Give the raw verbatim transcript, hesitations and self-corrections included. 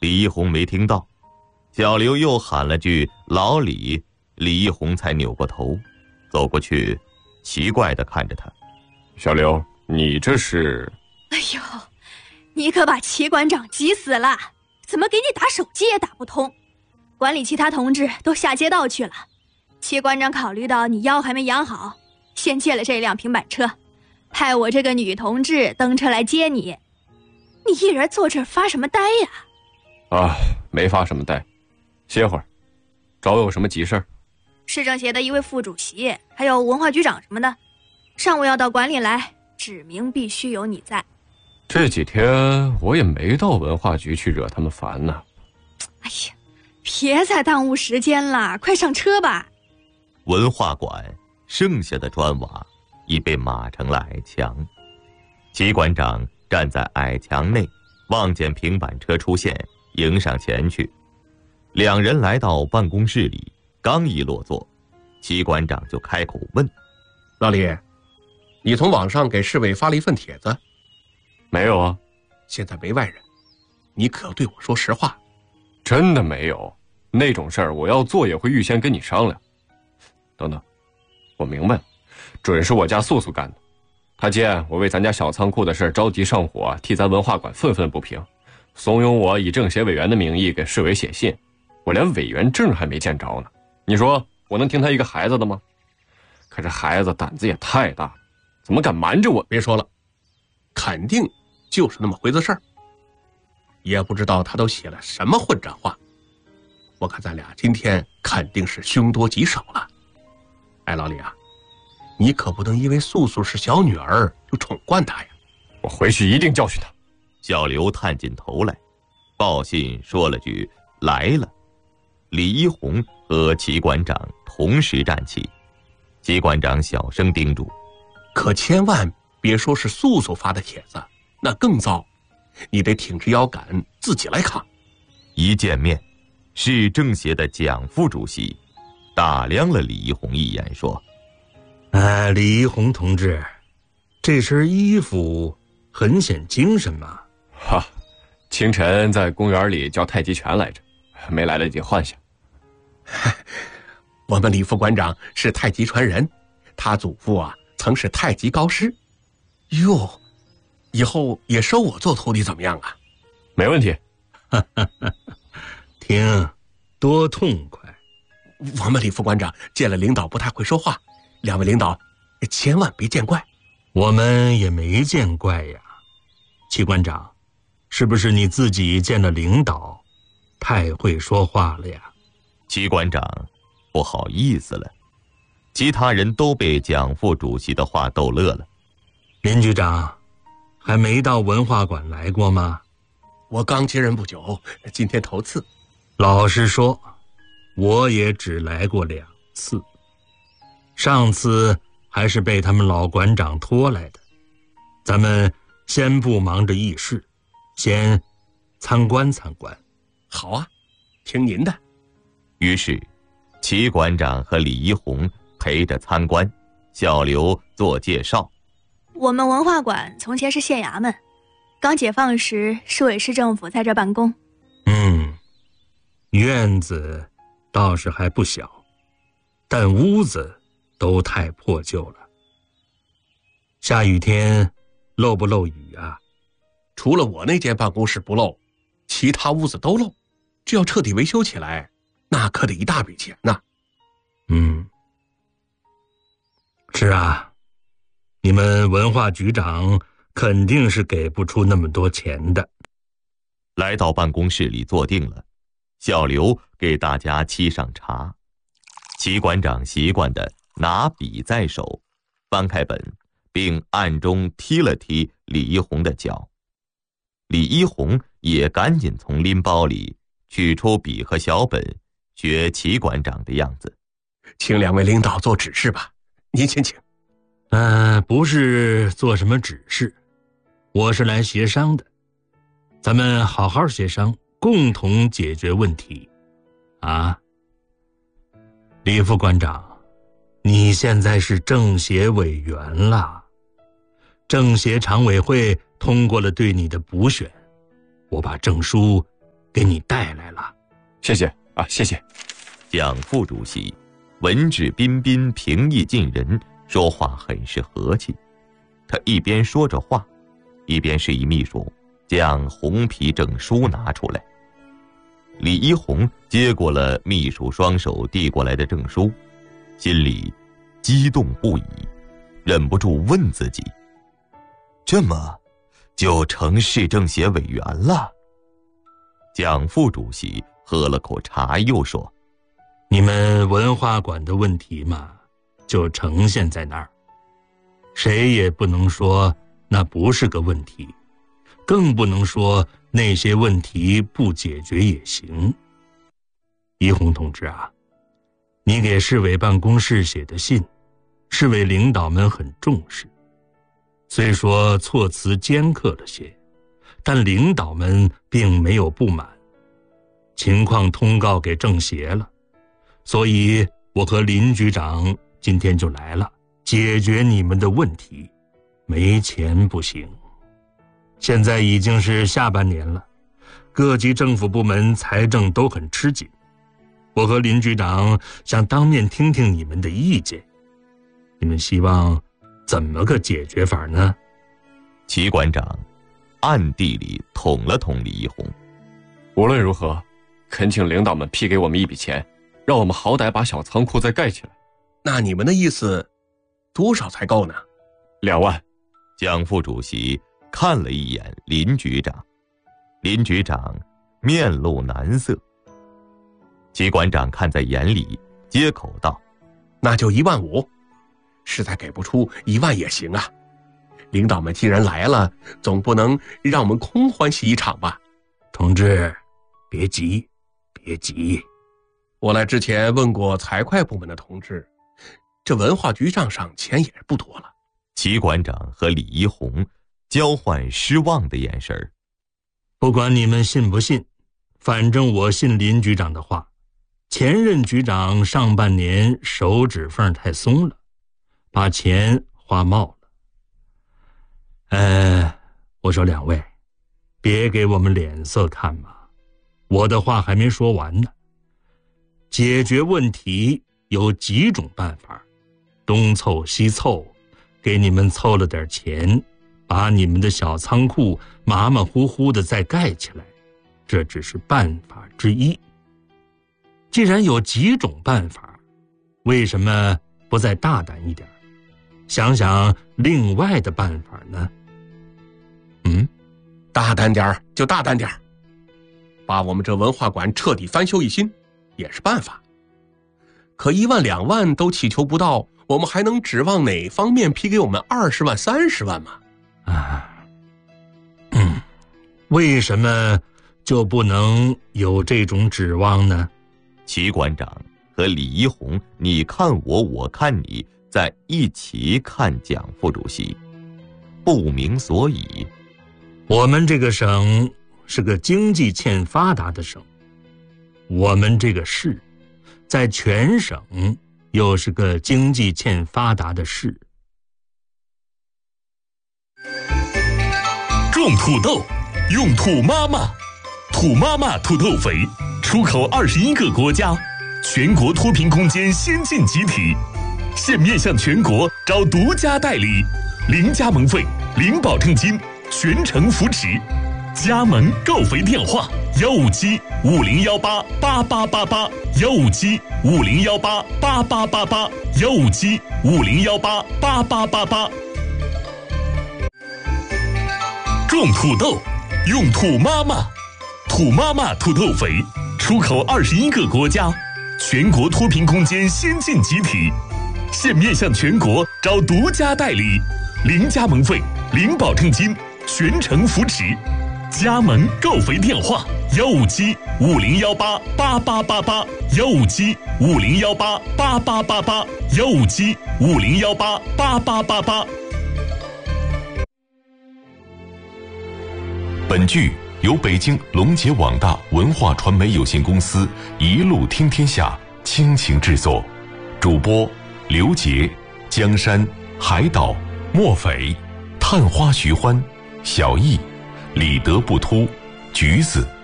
李一红没听到，小刘又喊了句老李，李一红才扭过头，走过去，奇怪地看着他。 小刘，你这是…… 哎呦，你可把齐馆长急死了，怎么给你打手机也打不通？管理其他同志都下街道去了，齐馆长考虑到你腰还没养好，先借了这辆平板车，派我这个女同志登车来接你。你一人坐这儿发什么呆呀？ 啊，没发什么呆，歇会儿。找我有什么急事儿？ 市政协的一位副主席，还有文化局长什么的，上午要到馆里来，指明必须有你在。 这几天我也没到文化局去惹他们烦呢。 哎呀，别再耽误时间了，快上车吧。 文化馆剩下的砖瓦已被码成了矮墙，齐馆长站在矮墙内，望见平板车出现，迎上前去。两人来到办公室里，刚一落座，齐馆长就开口问： 老李，你从网上给市委发了一份帖子？ 没有啊。 现在没外人，你可对我说实话。 真的没有，那种事儿我要做也会预先跟你商量。等等，我明白了，准是我家素素干的。他见我为咱家小仓库的事着急上火，替咱文化馆愤愤不平，怂恿我以政协委员的名义给市委写信，我连委员证还没见着呢。你说我能听他一个孩子的吗？可这孩子胆子也太大了，怎么敢瞒着我？ 别说了，肯定就是那么回子事儿。也不知道他都写了什么混账话。我看咱俩今天肯定是凶多吉少了。哎，老李啊，你可不能因为素素是小女儿就宠惯她呀。 我回去一定教训她。 小刘探进头来，报信说了句来了。李一红和齐馆长同时站起，齐馆长小声叮嘱： 可千万别说是素素发的帖子，那更糟，你得挺直腰杆自己来扛。 一见面，市政协的蒋副主席打量了李一红一眼，说： 哎，李一红同志，这身衣服很显精神嘛。 哈，清晨在公园里教太极拳来着，没来得及换下。 我们李副馆长是太极传人，他祖父啊曾是太极高师。哟，以后也收我做徒弟怎么样啊？ 没问题。 听，多痛快。 我们李副馆长见了领导不太会说话，两位领导千万别见怪。 我们也没见怪呀。齐馆长，是不是你自己见了领导太会说话了呀？ 齐馆长不好意思了。其他人都被蒋副主席的话逗乐了。 林局长还没到文化馆来过吗？ 我刚接任不久，今天头次。 老实说，我也只来过两次，上次还是被他们老馆长拖来的。咱们先不忙着议事，先参观参观。 好啊，听您的。 于是齐馆长和李一红陪着参观，小刘做介绍。 我们文化馆从前是县衙门，刚解放时市委市政府在这办公。 嗯，院子倒是还不小，但屋子都太破旧了。下雨天漏不漏雨啊？ 除了我那间办公室不漏，其他屋子都漏。这要彻底维修起来，那可得一大笔钱呐。 嗯，是啊，你们文化局长肯定是给不出那么多钱的。 来到办公室里坐定了，小刘给大家沏上茶。齐馆长习惯地拿笔在手，翻开本，并暗中踢了踢李一红的脚。李一红也赶紧从拎包里取出笔和小本，学齐馆长的样子。 请两位领导做指示吧，您先请。 呃，不是做什么指示，我是来协商的。咱们好好协商，共同解决问题。啊，李副馆长，你现在是政协委员了，政协常委会通过了对你的补选，我把证书给你带来了。 谢谢啊，谢谢。 蒋副主席文质彬彬，平易近人，说话很是和气。他一边说着话，一边示意秘书将红皮证书拿出来。李一红接过了秘书双手递过来的证书，心里激动不已，忍不住问自己：这么就成市政协委员了？蒋副主席喝了口茶，又说： 你们文化馆的问题嘛，就呈现在那儿，谁也不能说那不是个问题，更不能说那些问题不解决也行。一红同志啊，你给市委办公室写的信，市委领导们很重视，虽说措辞尖刻了些，但领导们并没有不满，情况通告给政协了，所以我和林局长今天就来了，解决你们的问题。没钱不行，现在已经是下半年了，各级政府部门财政都很吃紧，我和林局长想当面听听你们的意见，你们希望怎么个解决法呢？ 齐馆长暗地里捅了捅李一红。 无论如何，恳请领导们批给我们一笔钱，让我们好歹把小仓库再盖起来。 那你们的意思多少才够呢？ 两万。 蒋副主席看了一眼林局长，林局长面露难色。齐馆长看在眼里，接口道： 那就一万五，实在给不出一万也行啊。领导们既然来了，总不能让我们空欢喜一场吧。 同志，别急别急， 我来之前问过财会部门的同志，这文化局账上钱也是不多了。 齐馆长和李一红交换失望的眼神。 不管你们信不信，反正我信林局长的话，前任局长上半年手指缝太松了，把钱花冒了。呃，我说两位，别给我们脸色看嘛，我的话还没说完呢。解决问题有几种办法，东凑西凑，给你们凑了点钱，把你们的小仓库马马虎虎的再盖起来，这只是办法之一。既然有几种办法，为什么不再大胆一点，想想另外的办法呢？嗯， 大胆点儿就大胆点儿，把我们这文化馆彻底翻修一新也是办法。可一万两万都祈求不到，我们还能指望哪方面批给我们二十万三十万吗？ 啊，嗯，为什么就不能有这种指望呢？ 齐馆长和李一红你看我我看你在一起看蒋副主席，不明所以。 我们这个省是个经济欠发达的省，我们这个市在全省又是个经济欠发达的市。 种土豆用土妈妈，土妈妈土豆肥出口二十一个国家，全国脱贫攻坚先进集体，现面向全国招独家代理，零加盟费，零保证金，全程扶持。加盟购肥电话：幺五七五零幺八八八八八，幺五七五零幺八八八八八，幺五七五零幺八八八八八。种土豆用土妈妈，土妈妈土豆肥出口二十一个国家，全国脱贫攻坚先进集体，现面向全国招独家代理，零加盟费，零保证金，全程扶持。加盟购肥电话：幺五七五零幺八八八八八，幺五七五零幺八八八八八，幺五七五零幺八八八八八。 本剧由北京龙杰网大文化传媒有限公司一路听天下倾情制作，主播刘杰、江山、海岛、莫匪、探花徐欢、小易、李德不突、橘子。